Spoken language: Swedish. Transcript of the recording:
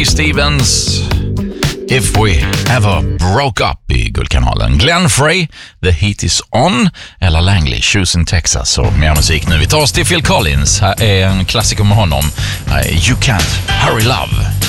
Ray Stevens, If We Ever Broke Up i Guldkanalen. Glenn Frey, The Heat Is On, eller Langley, Houston, Texas. Och mer musik nu. Vi tar oss till Phil Collins. Här är en klassiker med honom, You Can't Hurry Love.